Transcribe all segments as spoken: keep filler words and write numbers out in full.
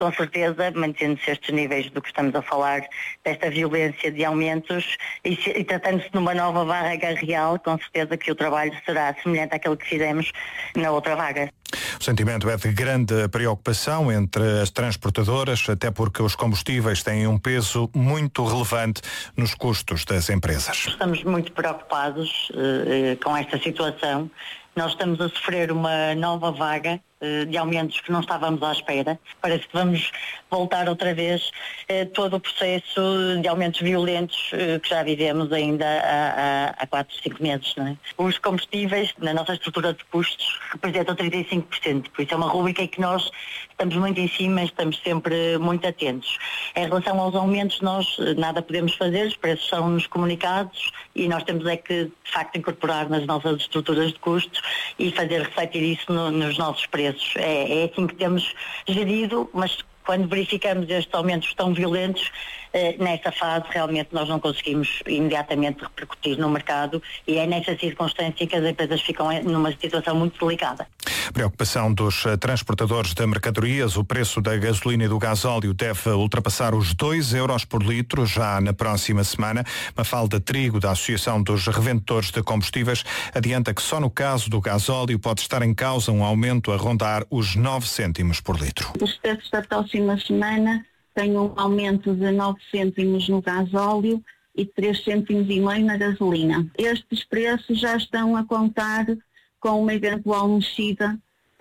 Com certeza, mantendo-se estes níveis do que estamos a falar, desta violência de aumentos e, e tratando-se numa nova vaga real, com certeza que o trabalho será semelhante àquele que fizemos na outra vaga. O sentimento é de grande preocupação entre as transportadoras, até porque os combustíveis têm um peso muito relevante nos custos das empresas. Estamos muito preocupados uh, com esta situação. Nós estamos a sofrer uma nova vaga uh, de aumentos que não estávamos à espera. Parece que vamos voltar outra vez uh, todo o processo de aumentos violentos uh, que já vivemos ainda há, há, há quatro, cinco meses. Não é? Os combustíveis, na nossa estrutura de custos, representam trinta e cinco por cento. Por isso é uma rubrica em que nós estamos muito em cima, estamos sempre muito atentos. Em relação aos aumentos, nós nada podemos fazer, os preços são-nos comunicados e nós temos é que, de facto, incorporar nas nossas estruturas de custos e fazer refletir isso no, nos nossos preços. É, é assim que temos gerido, mas quando verificamos estes aumentos tão violentos, eh, nesta fase realmente nós não conseguimos imediatamente repercutir no mercado e é nessa circunstância que as empresas ficam numa situação muito delicada. Preocupação dos transportadores de mercadorias, o preço da gasolina e do gasóleo deve ultrapassar os dois euros por litro já na próxima semana. Mafalda Trigo, da Associação dos Revendedores de Combustíveis, adianta que só no caso do gasóleo pode estar em causa um aumento a rondar os nove cêntimos por litro. Os preços da próxima semana têm um aumento de nove cêntimos no gasóleo e três cêntimos e meio na gasolina. Estes preços já estão a contar com uma eventual mexida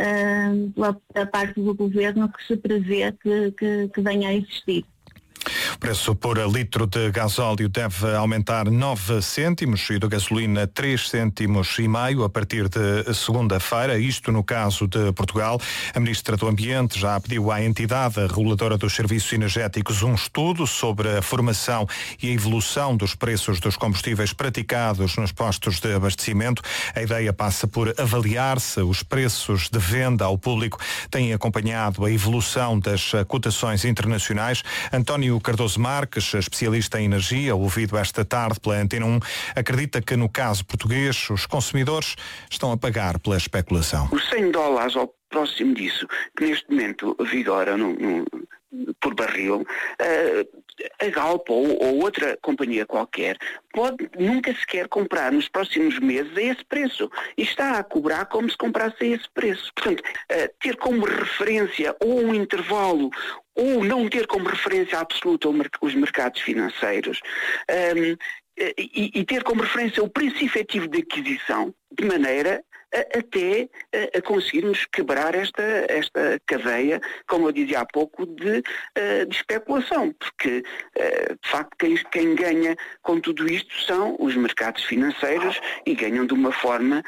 uh, da parte do governo que se prevê que, que, que venha a existir. O preço por litro de gasóleo deve aumentar nove cêntimos e do gasolina três cêntimos e meio a partir de segunda-feira, isto no caso de Portugal. A Ministra do Ambiente já pediu à entidade reguladora dos serviços energéticos um estudo sobre a formação e a evolução dos preços dos combustíveis praticados nos postos de abastecimento. A ideia passa por avaliar-se os preços de venda ao público. Tem acompanhado a evolução das cotações internacionais. António Cardoso Marques, especialista em energia, ouvido esta tarde pela Antena um, acredita que no caso português os consumidores estão a pagar pela especulação. Os cem dólares ao próximo disso, que neste momento vigoram no, no, por barril, uh, a Galp ou, ou outra companhia qualquer pode nunca sequer comprar nos próximos meses a esse preço e está a cobrar como se comprasse a esse preço. Portanto, uh, ter como referência ou um intervalo ou não ter como referência absoluta os mercados financeiros um, e, e ter como referência o preço efetivo de aquisição, de maneira a, até a, a conseguirmos quebrar esta, esta cadeia, como eu dizia há pouco, de, de especulação, porque de facto quem, quem ganha com tudo isto são os mercados financeiros e ganham de uma forma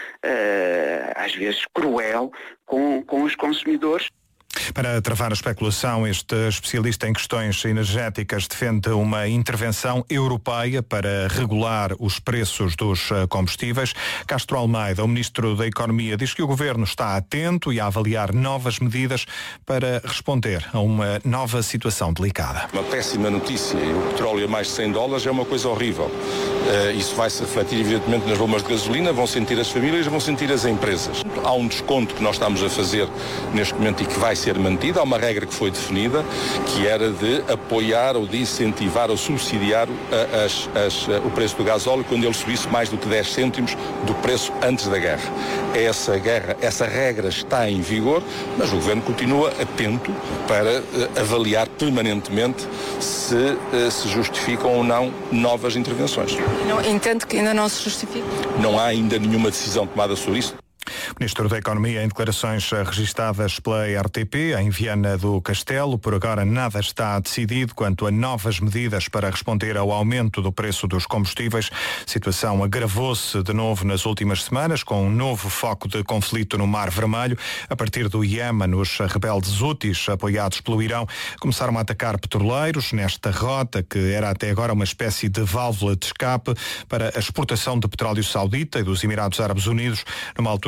às vezes cruel com, com os consumidores. Para travar a especulação, este especialista em questões energéticas defende uma intervenção europeia para regular os preços dos combustíveis. Castro Almeida, o Ministro da Economia, diz que o Governo está atento e a avaliar novas medidas para responder a uma nova situação delicada. Uma péssima notícia, e o petróleo a mais de cem dólares é uma coisa horrível. Uh, isso vai se refletir evidentemente nas bombas de gasolina, vão sentir as famílias, vão sentir as empresas. Há um desconto que nós estamos a fazer neste momento e que vai ser mantida. Há uma regra que foi definida, que era de apoiar ou de incentivar ou subsidiar as, as, o preço do gasóleo quando ele subisse mais do que dez cêntimos do preço antes da guerra. Essa, guerra, essa regra está em vigor, mas o Governo continua atento para uh, avaliar permanentemente se uh, se justificam ou não novas intervenções. Não, entendo que ainda não se justifica? Não há ainda nenhuma decisão tomada sobre isso. Ministro da Economia, em declarações registadas pela R T P, em Viana do Castelo, por agora nada está decidido quanto a novas medidas para responder ao aumento do preço dos combustíveis. A situação agravou-se de novo nas últimas semanas, com um novo foco de conflito no Mar Vermelho. A partir do Iémen, os rebeldes houthis, apoiados pelo Irão, começaram a atacar petroleiros nesta rota, que era até agora uma espécie de válvula de escape para a exportação de petróleo saudita e dos Emirados Árabes Unidos, numa altura em que os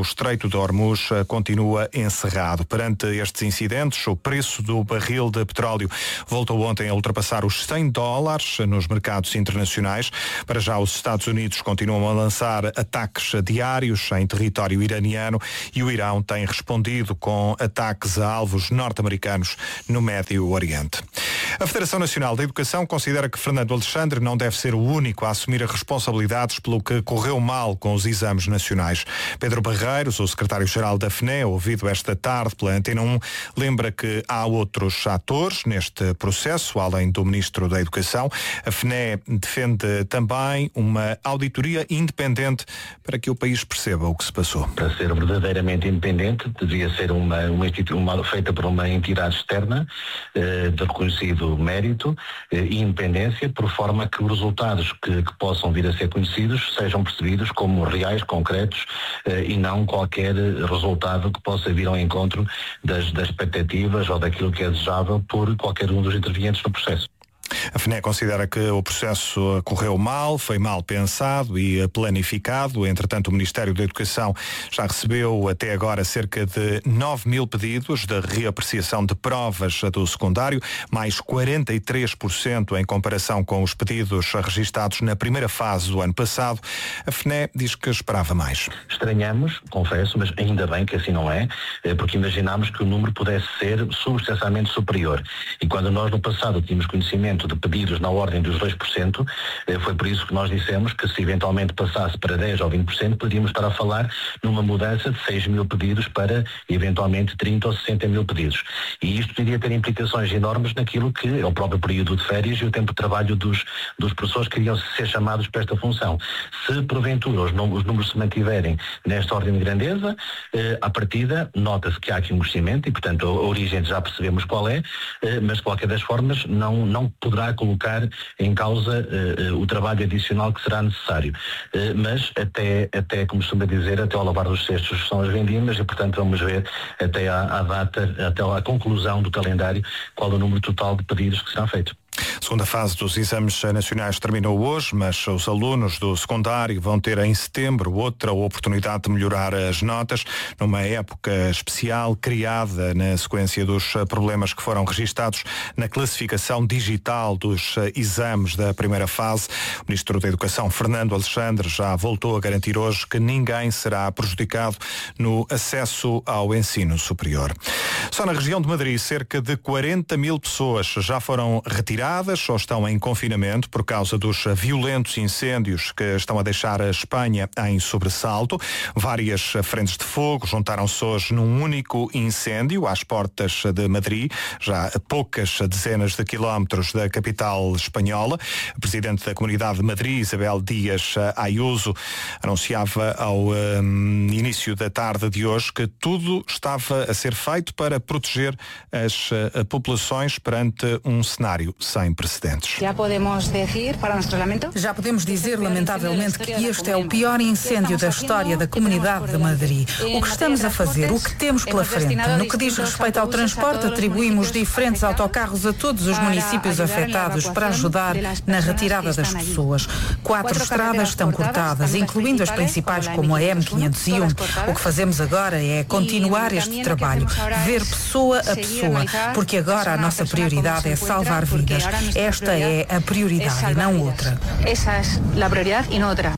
Estreito de Hormuz continua encerrado. Perante estes incidentes, o preço do barril de petróleo voltou ontem a ultrapassar os cem dólares nos mercados internacionais. Para já, os Estados Unidos continuam a lançar ataques diários em território iraniano e o Irão tem respondido com ataques a alvos norte-americanos no Médio Oriente. A Federação Nacional da Educação considera que Fernando Alexandre não deve ser o único a assumir as responsabilidades pelo que correu mal com os exames nacionais. Pedro Barreiros, o secretário-geral da F N E, ouvido esta tarde pela Antena um, lembra que há outros atores neste processo, além do Ministro da Educação. A F N E defende também uma auditoria independente para que o país perceba o que se passou. Para ser verdadeiramente independente, devia ser uma, uma, uma feita por uma entidade externa eh, de reconhecido mérito eh, e independência, por forma que os resultados que, que possam vir a ser conhecidos sejam percebidos como reais, concretos eh, e não qualquer resultado que possa vir ao encontro das, das expectativas ou daquilo que é desejável por qualquer um dos intervenientes no processo. A F N E considera que o processo correu mal, foi mal pensado e planificado. Entretanto, o Ministério da Educação já recebeu até agora cerca de nove mil pedidos de reapreciação de provas do secundário, mais quarenta e três por cento em comparação com os pedidos registados na primeira fase do ano passado. A F N E diz que esperava mais. Estranhamos, confesso, mas ainda bem que assim não é, porque imaginámos que o número pudesse ser substancialmente superior. E quando nós no passado tínhamos conhecimento de pedidos na ordem dos dois por cento, foi por isso que nós dissemos que se eventualmente passasse para dez ou vinte por cento, podíamos estar a falar numa mudança de seis mil pedidos para eventualmente trinta ou sessenta mil pedidos. E isto iria ter implicações enormes naquilo que é o próprio período de férias e o tempo de trabalho dos, dos professores que iriam ser chamados para esta função. Se porventura os números, os números se mantiverem nesta ordem de grandeza, eh, à partida nota-se que há aqui um crescimento e, portanto, a, a origem já percebemos qual é, eh, mas de qualquer das formas não, não poderá colocar em causa uh, uh, o trabalho adicional que será necessário. Uh, mas até, até, como costuma dizer, até ao lavar dos cestos são as vendimas e, portanto, vamos ver até à, à data, até à conclusão do calendário, qual o número total de pedidos que será feito. A segunda fase dos exames nacionais terminou hoje, mas os alunos do secundário vão ter em setembro outra oportunidade de melhorar as notas, numa época especial criada na sequência dos problemas que foram registados na classificação digital dos exames da primeira fase. O Ministro da Educação, Fernando Alexandre, já voltou a garantir hoje que ninguém será prejudicado no acesso ao ensino superior. Só na região de Madrid, cerca de quarenta mil pessoas já foram retiradas ou estão em confinamento por causa dos violentos incêndios que estão a deixar a Espanha em sobressalto. Várias frentes de fogo juntaram-se hoje num único incêndio às portas de Madrid, já a poucas dezenas de quilómetros da capital espanhola. A Presidente da Comunidade de Madrid, Isabel Díaz Ayuso, anunciava ao um, início da tarde de hoje que tudo estava a ser feito para proteger as uh, populações perante um cenário sem precedentes. Já podemos dizer, para nosso lamento, Já podemos dizer, lamentavelmente, que este é o pior incêndio da história da Comunidade de Madrid. O que estamos a fazer, o que temos pela frente, no que diz respeito ao transporte, atribuímos diferentes autocarros a todos os municípios afetados para ajudar na retirada das pessoas. Quatro estradas estão cortadas, incluindo as principais como a M quinhentos e um. O que fazemos agora é continuar este trabalho, ver pessoa a pessoa, porque agora a nossa prioridade é salvar vidas. Esta é a prioridade e não outra. Essa é a prioridade e não outra.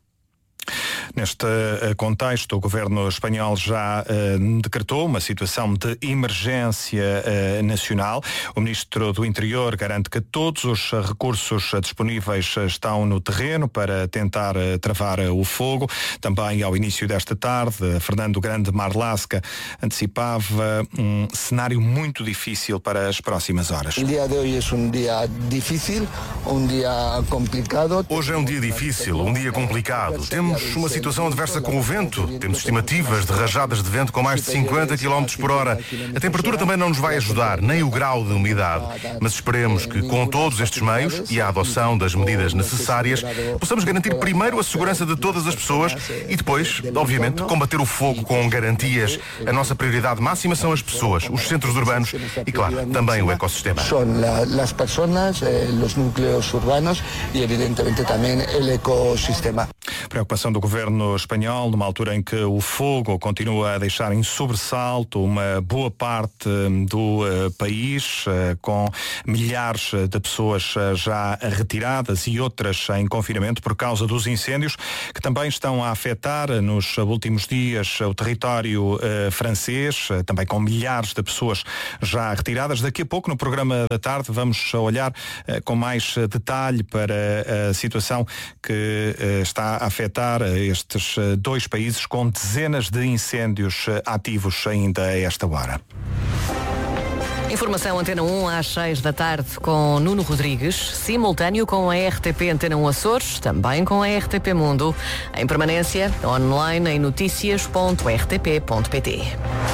Neste contexto, o governo espanhol já uh, decretou uma situação de emergência uh, nacional. O ministro do Interior garante que todos os recursos disponíveis estão no terreno para tentar uh, travar uh, o fogo. Também ao início desta tarde, Fernando Grande Marlaska antecipava um cenário muito difícil para as próximas horas. O dia de hoje é um dia difícil, um dia complicado. Hoje é um dia difícil, um dia complicado. Temos uma situação adversa com o vento. Temos estimativas de rajadas de vento com mais de cinquenta quilómetros por hora. A temperatura também não nos vai ajudar, nem o grau de umidade. Mas esperemos que, com todos estes meios e a adoção das medidas necessárias, possamos garantir primeiro a segurança de todas as pessoas e depois, obviamente, combater o fogo com garantias. A nossa prioridade máxima são as pessoas, os centros urbanos e, claro, também o ecossistema. São as pessoas, os núcleos urbanos e, evidentemente, também o ecossistema. Preocupação do governo espanhol, numa altura em que o fogo continua a deixar em sobressalto uma boa parte do uh, país, uh, com milhares de pessoas uh, já retiradas e outras em confinamento por causa dos incêndios que também estão a afetar uh, nos últimos dias o território uh, francês, uh, também com milhares de pessoas já retiradas. Daqui a pouco, no programa da tarde, vamos olhar uh, com mais detalhe para a situação que uh, está a afetar estes uh, dois países com dezenas de incêndios uh, ativos ainda a esta hora. Informação Antena um às seis da tarde com Nuno Rodrigues, simultâneo com a R T P Antena um Açores, também com a R T P Mundo, em permanência online em noticias ponto r t p ponto p t.